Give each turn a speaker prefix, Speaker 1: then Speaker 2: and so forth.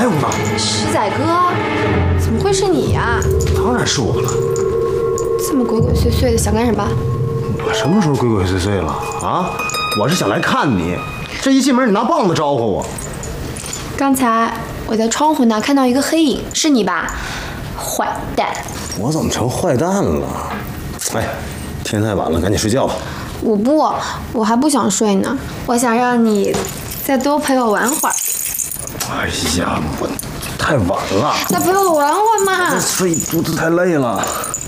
Speaker 1: 来我呢？
Speaker 2: 石仔哥，怎么会是你呀？
Speaker 1: 当然是我了。
Speaker 2: 这么鬼鬼祟祟的，想干什么？
Speaker 1: 我什么时候鬼鬼祟祟了啊？我是想来看你，这一进门你拿棒子招呼我。
Speaker 2: 刚才我在窗户那看到一个黑影，是你吧？坏蛋！
Speaker 1: 我怎么成坏蛋了？哎，天太晚了，赶紧睡觉吧。
Speaker 2: 我还不想睡呢，我想让你再多陪我玩会儿。
Speaker 1: 哎呀，我太晚了。
Speaker 2: 再陪我玩会儿嘛。
Speaker 1: 睡肚子太累了。